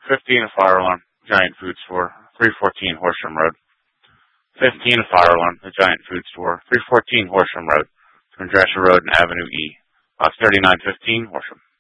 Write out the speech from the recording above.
15, a fire alarm, Giant Food Store, 314 Horsham Road. 15, a fire alarm, the Giant Food Store, 314 Horsham Road, between Drescher Road and Avenue E. Box 3915, Horsham.